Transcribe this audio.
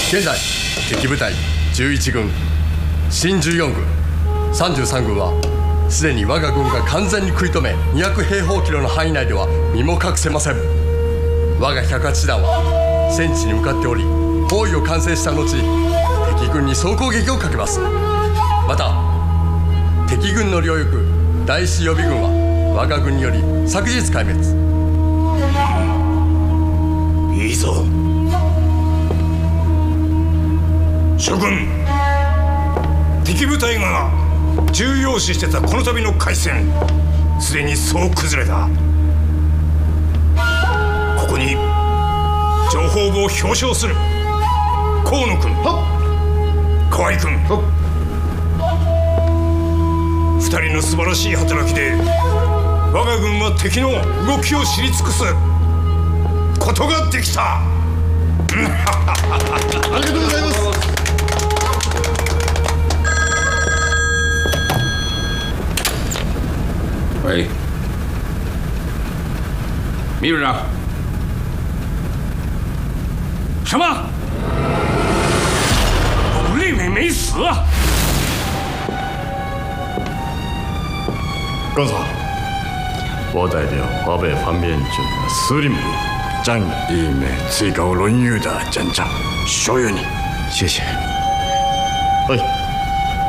現在敵部隊11軍、新14軍、33軍はすでに我が軍が完全に食い止め、200平方キロの範囲内では身も隠せません。我が108師団は戦地に向かっており、包囲を完成した後、敵軍に総攻撃をかけます。また敵軍の両翼第一予備軍は我が軍により昨日壊滅。 いいぞ諸君、敵部隊が重要視してたこの度の海戦、すでに総崩れだ。ここに情報部を表彰する。河野君、河合君、2人の素晴らしい働きで我が軍は敵の動きを知り尽くすことができた。ありがとうございます。 喂，秘书长， 什么？武立伟没死？ 公嫂，我代表华北方面军的司令部将1名最高荣誉的奖章授予你。 谢谢。 はい。